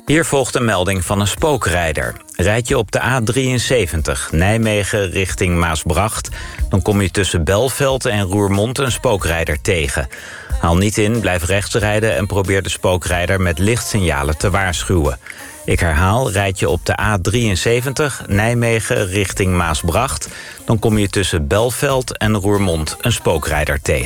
Hier volgt een melding van een spookrijder. Rijd je op de A73 Nijmegen richting Maasbracht, dan kom je tussen Belveld en Roermond een spookrijder tegen. Haal niet in, blijf rechts rijden en probeer de spookrijder met lichtsignalen te waarschuwen. Ik herhaal, rijd je op de A73 Nijmegen richting Maasbracht, dan kom je tussen Belveld en Roermond een spookrijder tegen.